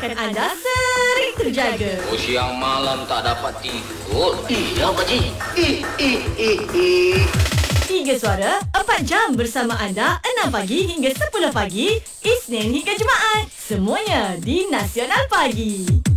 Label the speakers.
Speaker 1: menyebabkan anda sering terjaga.
Speaker 2: Siang malam tak dapat tidur.
Speaker 3: Ya, pakcik.
Speaker 1: 3 Suara, 4 jam bersama anda 6 pagi hingga 10 pagi, Isnin hingga Jumaat. Semuanya di Nasional Pagi.